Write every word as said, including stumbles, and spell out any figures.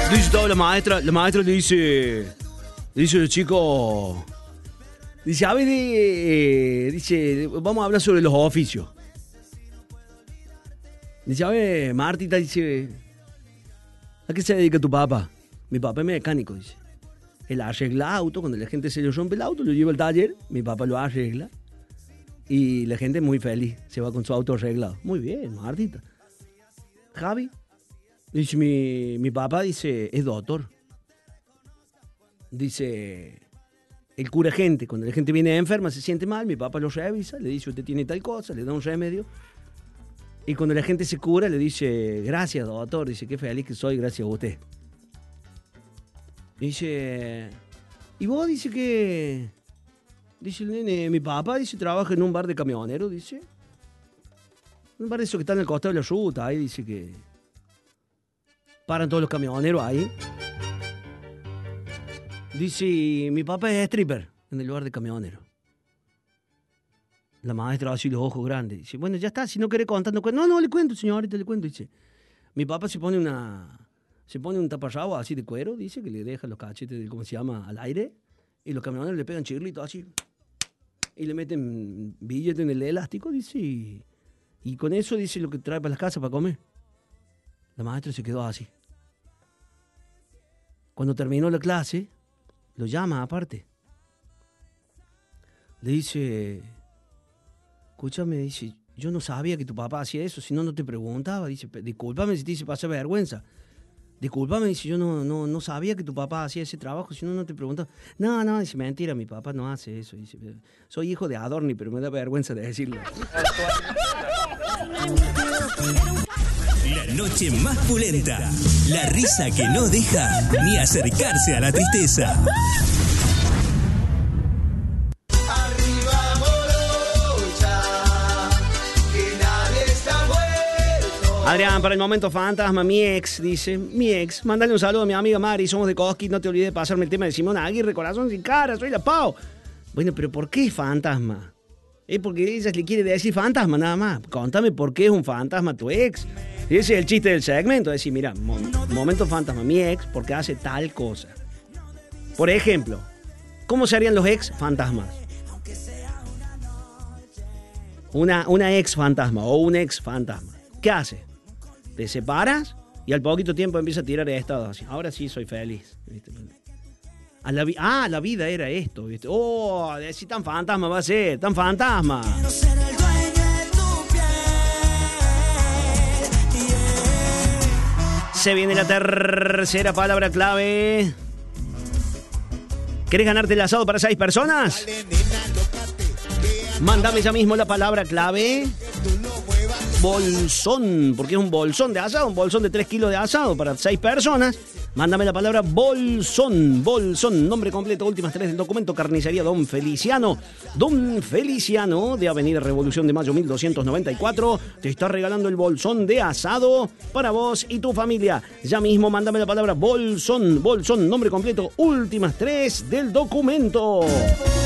Dice toda la maestra, la maestra le dice, le dice el chico, dice, a ver, eh, dice, vamos a hablar sobre los oficios. Dice, a ver, Martita, dice, ¿a qué se dedica tu papá? Mi papá es mecánico, dice. Él arregla auto, cuando la gente se le rompe el auto, lo lleva al taller, mi papá lo arregla. Y la gente es muy feliz, se va con su auto arreglado. Muy bien, Martita. Javi, dice, mi, mi papá, dice, es doctor. Dice, él cura gente. Cuando la gente viene enferma, se siente mal, mi papá lo revisa, le dice, usted tiene tal cosa, le da un remedio. Y cuando la gente se cura, le dice, gracias, doctor. Dice, qué feliz que soy, gracias a usted. Dice, ¿y vos? Dice que... Dice el nene, mi papá, dice, trabaja en un bar de camioneros, dice. Un bar de eso que está en el costado de la ruta, ahí dice que... Paran todos los camioneros ahí. Dice, mi papá es stripper en el bar de camioneros. La maestra así los ojos grandes. Dice, bueno, ya está, si no quiere contar, no cuento. No, no, le cuento, señorita, le cuento. Dice, mi papá se pone una... Se pone un taparrabo así de cuero, dice, que le deja los cachetes, de, ¿cómo se llama?, al aire. Y los camioneros le pegan chirlitos así. Y le meten billete en el elástico, dice. Y, y con eso, dice, lo que trae para las casas para comer. La maestra se quedó así. Cuando terminó la clase, lo llama aparte. Le dice, escúchame, dice, yo no sabía que tu papá hacía eso, si no, no te preguntaba. Dice, discúlpame si te hice pasar vergüenza. Discúlpame, dice, yo no, no, no sabía que tu papá hacía ese trabajo, si no, no te preguntaba. No, no, dice, mentira, mi papá no hace eso. Dice, soy hijo de Adorni, pero me da vergüenza de decirlo. La noche más pulenta, la risa que no deja ni acercarse a la tristeza. Adrián, para el momento fantasma, mi ex, dice, mi ex, mándale un saludo a mi amiga Mari, somos de Cosquín, no te olvides de pasarme el tema de Simón Aguirre, corazón sin cara, soy la Pau. Bueno, pero ¿por qué fantasma? Es porque ella le quiere decir fantasma nada más. Contame por qué es un fantasma tu ex. Y ese es el chiste del segmento, decir, mira, mo- momento fantasma, mi ex, porque hace tal cosa. Por ejemplo, ¿cómo se harían los ex fantasmas? Una, una ex fantasma o un ex fantasma. ¿Qué hace? Te separas y al poquito tiempo empieza a tirar estados así. Ahora sí soy feliz. ¿Viste? A la vi- ah, la vida era esto. ¿Viste? Oh, si tan fantasma va a ser, tan fantasma. Quiero ser el dueño de tu piel. Yeah. Se viene la tercera palabra clave. ¿Querés ganarte el asado para seis personas? Mándame ya mismo la palabra clave. Bolsón, porque es un bolsón de asado, un bolsón de tres kilos de asado para seis personas. Mándame la palabra bolsón, bolsón, nombre completo, últimas tres del documento, carnicería Don Feliciano. Don Feliciano, de Avenida Revolución de Mayo mil doscientos noventa y cuatro, te está regalando el bolsón de asado para vos y tu familia. Ya mismo mándame la palabra bolsón, bolsón, nombre completo, últimas tres del documento.